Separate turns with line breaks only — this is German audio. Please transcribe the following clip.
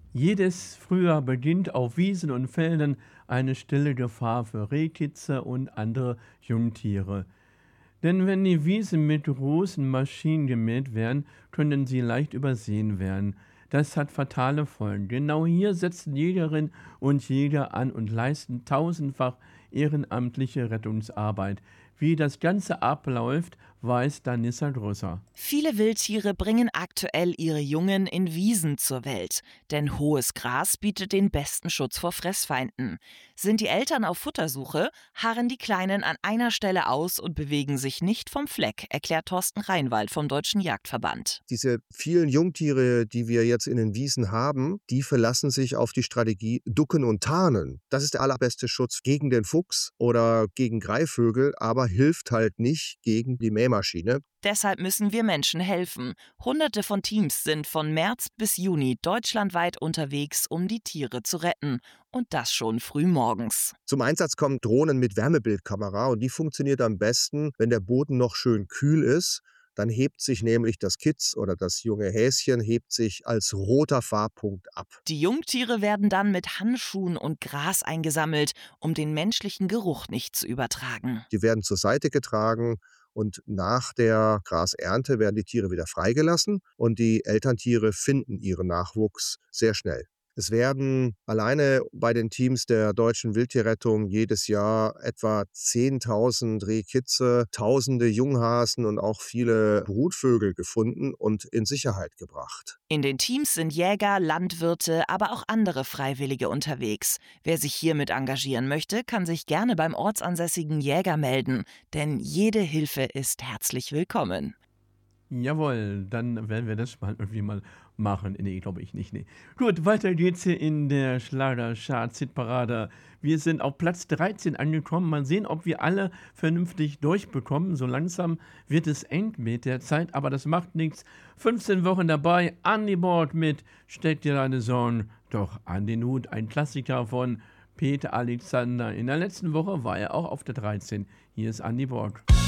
Jedes Frühjahr beginnt auf Wiesen und Feldern eine stille Gefahr für Rehkitze und andere Jungtiere. Denn wenn die Wiesen mit großen Maschinen gemäht werden, können sie leicht übersehen werden. Das hat fatale Folgen. Genau hier setzen Jägerinnen und Jäger an und leisten tausendfach ehrenamtliche Rettungsarbeit. Wie das Ganze abläuft, weiß Danissa Grösser.
Viele Wildtiere bringen aktuell ihre Jungen in Wiesen zur Welt, denn hohes Gras bietet den besten Schutz vor Fressfeinden. Sind die Eltern auf Futtersuche, harren die Kleinen an einer Stelle aus und bewegen sich nicht vom Fleck, erklärt Thorsten Reinwald vom Deutschen Jagdverband.
Diese vielen Jungtiere, die wir jetzt in den Wiesen haben, die verlassen sich auf die Strategie Ducken und Tarnen. Das ist der allerbeste Schutz gegen den Fuchs oder gegen Greifvögel, aber hilft halt nicht gegen die Mähmaschine.
Deshalb müssen wir Menschen helfen. Hunderte von Teams sind von März bis Juni deutschlandweit unterwegs, um die Tiere zu retten. Und das schon früh morgens.
Zum Einsatz kommen Drohnen mit Wärmebildkamera und die funktioniert am besten, wenn der Boden noch schön kühl ist. Dann hebt sich nämlich das Kitz oder das junge Häschen hebt sich als roter Farbpunkt ab.
Die Jungtiere werden dann mit Handschuhen und Gras eingesammelt, um den menschlichen Geruch nicht zu übertragen.
Die werden zur Seite getragen und nach der Grasernte werden die Tiere wieder freigelassen und die Elterntiere finden ihren Nachwuchs sehr schnell. Es werden alleine bei den Teams der Deutschen Wildtierrettung jedes Jahr etwa 10.000 Rehkitze, tausende Junghasen und auch viele Brutvögel gefunden und in Sicherheit gebracht.
In den Teams sind Jäger, Landwirte, aber auch andere Freiwillige unterwegs. Wer sich hiermit engagieren möchte, kann sich gerne beim ortsansässigen Jäger melden, denn jede Hilfe ist herzlich willkommen.
Jawohl, dann werden wir das mal irgendwie mal machen. Nee, glaube ich nicht. Nee. Gut, weiter geht's hier in der Schlager-Charts-Hitparade. Wir sind auf Platz 13 angekommen. Mal sehen, ob wir alle vernünftig durchbekommen. So langsam wird es eng mit der Zeit, aber das macht nichts. 15 Wochen dabei, an die Bord mit Steck dir deine Sorgen doch an den Hut. Ein Klassiker von Peter Alexander. In der letzten Woche war er auch auf der 13. Hier ist Andy Borg.